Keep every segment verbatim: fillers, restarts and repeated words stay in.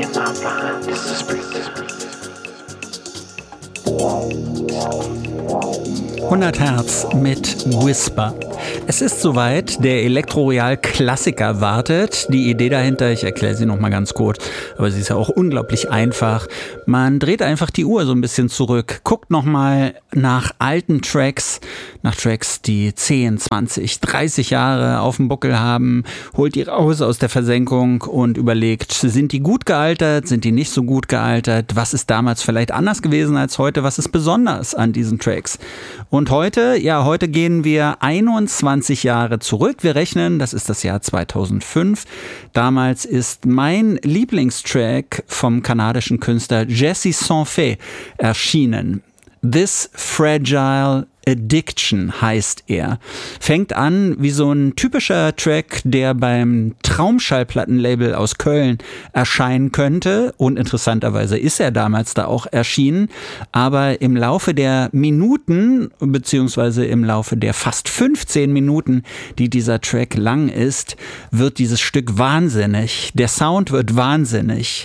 hundert Hertz mit Whisper. Es ist soweit, der Elektro-Royal-Klassiker wartet. Die Idee dahinter, ich erkläre sie nochmal ganz kurz, aber sie ist ja auch unglaublich einfach. Man dreht einfach die Uhr so ein bisschen zurück, guckt nochmal nach alten Tracks, nach Tracks, die zehn, zwanzig, dreißig Jahre auf dem Buckel haben, holt die raus aus der Versenkung und überlegt, sind die gut gealtert, sind die nicht so gut gealtert, was ist damals vielleicht anders gewesen als heute, was ist besonders an diesen Tracks. Und heute, ja, heute gehen wir einundzwanzig Jahre zurück. Wir rechnen, das ist das Jahr zweitausendfünf. Damals ist mein Lieblingstrack vom kanadischen Künstler Jesse Saint-Fait erschienen. This Fragile Addiction heißt er. Fängt an wie so ein typischer Track, der beim Traumschallplattenlabel aus Köln erscheinen könnte. Und interessanterweise ist er damals da auch erschienen. Aber im Laufe der Minuten, beziehungsweise im Laufe der fast fünfzehn Minuten, die dieser Track lang ist, wird dieses Stück wahnsinnig. Der Sound wird wahnsinnig.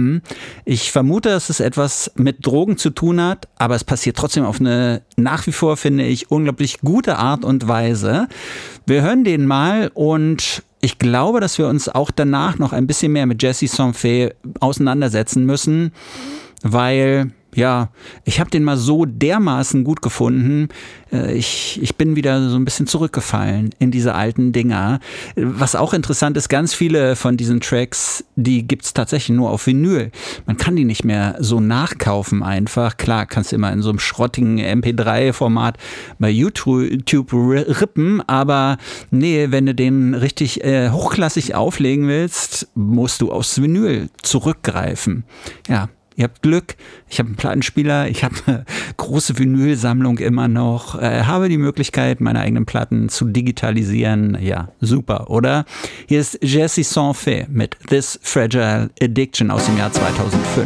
Ich vermute, dass es etwas mit Drogen zu tun hat, aber es passiert trotzdem auf eine, nach wie vor finde ich, unglaublich gute Art und Weise. Wir hören den mal und ich glaube, dass wir uns auch danach noch ein bisschen mehr mit Jesse Saint-Fait auseinandersetzen müssen, weil... Ja, ich habe den mal so dermaßen gut gefunden. Ich, ich bin wieder so ein bisschen zurückgefallen in diese alten Dinger. Was auch interessant ist, ganz viele von diesen Tracks, die gibt's tatsächlich nur auf Vinyl. Man kann die nicht mehr so nachkaufen einfach. Klar, kannst du immer in so einem schrottigen M P drei Format bei YouTube rippen, aber nee, wenn du den richtig äh, hochklassig auflegen willst, musst du aufs Vinyl zurückgreifen. Ja. Ihr habt Glück, ich habe einen Plattenspieler, ich habe eine große Vinylsammlung immer noch, äh, habe die Möglichkeit, meine eigenen Platten zu digitalisieren. Ja, super, oder? Hier ist Jesse Saint-Fait mit This Fragile Addiction aus dem Jahr zweitausendfünf.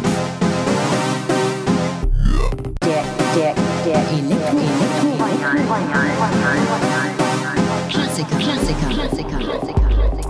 Der, der, der Elektro, Elektro, Klassiker, Klassiker, Klassiker, Klassiker.